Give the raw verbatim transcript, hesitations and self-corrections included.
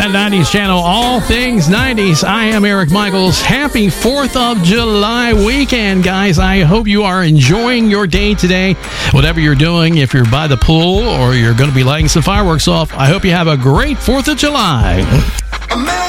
That nineties channel, all things nineties. I am Eric Michaels. Happy fourth of July weekend, guys. I hope you are enjoying your day today. Whatever you're doing, if you're by the pool or you're going to be lighting some fireworks off, I hope you have a great fourth of July.